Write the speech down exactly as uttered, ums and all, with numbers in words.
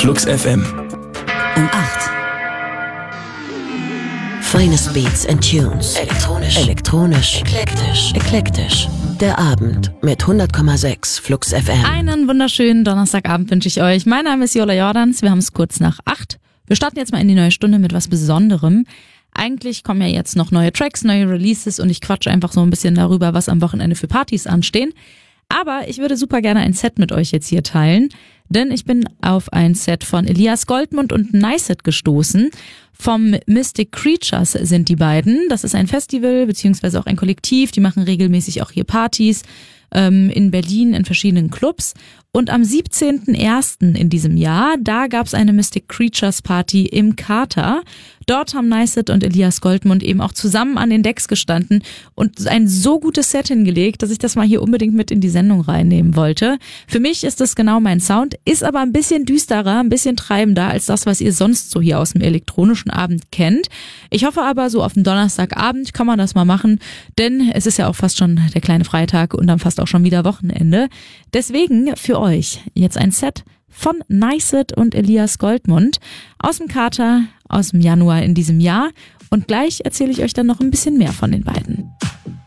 Flux F M. Um acht. Finest Beats and Tunes. Elektronisch. Elektronisch. Eklektisch. Eklektisch. Der Abend mit hundert Komma sechs Flux F M. Einen wunderschönen Donnerstagabend wünsche ich euch. Mein Name ist Jola Jordans. Wir haben es kurz nach acht. Wir starten jetzt mal in die neue Stunde mit was Besonderem. Eigentlich kommen ja jetzt noch neue Tracks, neue Releases und ich quatsche einfach so ein bisschen darüber, was am Wochenende für Partys anstehen. Aber ich würde super gerne ein Set mit euch jetzt hier teilen, denn ich bin auf ein Set von Elias Goldmund und Nicet gestoßen. Vom Mystic Creatures sind die beiden. Das ist ein Festival beziehungsweise auch ein Kollektiv. Die machen regelmäßig auch hier Partys ähm, in Berlin in verschiedenen Clubs. Und am siebzehnten ersten in diesem Jahr, da gab es eine Mystic Creatures Party im Kater. Dort haben Nicet und Elias Goldmund eben auch zusammen an den Decks gestanden und ein so gutes Set hingelegt, dass ich das mal hier unbedingt mit in die Sendung reinnehmen wollte. Für mich ist das genau mein Sound, ist aber ein bisschen düsterer, ein bisschen treibender als das, was ihr sonst so hier aus dem elektronischen Abend kennt. Ich hoffe aber, so auf dem Donnerstagabend kann man das mal machen, denn es ist ja auch fast schon der kleine Freitag und dann fast auch schon wieder Wochenende. Deswegen für euch jetzt ein Set von Nicet und Elias Goldmund aus dem Kater aus dem Januar in diesem Jahr und gleich erzähle ich euch dann noch ein bisschen mehr von den beiden.